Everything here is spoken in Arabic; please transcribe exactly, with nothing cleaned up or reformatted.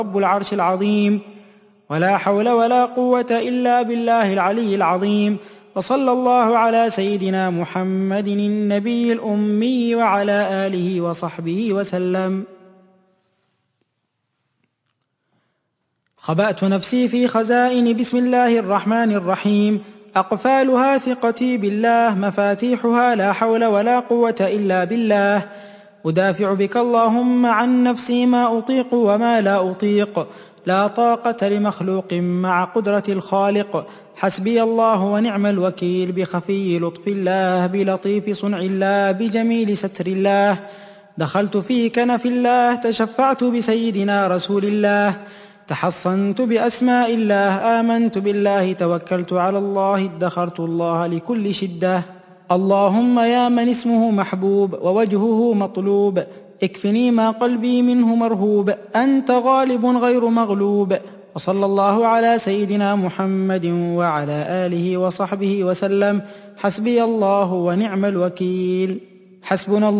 رب العرش العظيم. ولا حول ولا قوة إلا بالله العلي العظيم. وصلى الله على سيدنا محمد النبي الأمي وعلى آله وصحبه وسلم. خبأت نفسي في خزائن بسم الله الرحمن الرحيم. أقفالها ثقتي بالله، مفاتيحها لا حول ولا قوة إلا بالله. أدافع بك اللهم عن نفسي ما أطيق وما لا أطيق. لا طاقة لمخلوق مع قدرة الخالق. حسبي الله ونعم الوكيل، بخفي لطف الله، بلطيف صنع الله، بجميل ستر الله. دخلت في كنف الله، تشفعت بسيدنا رسول الله، تحصنت بأسماء الله، آمنت بالله، توكلت على الله، ادخرت الله لكل شدة. اللهم يا من اسمه محبوب ووجهه مطلوب، اكفني ما قلبي منه مرهوب، أنت غالب غير مغلوب. وصلى الله على سيدنا محمد وعلى آله وصحبه وسلم. حسبي الله ونعم الوكيل. حسبنا الله.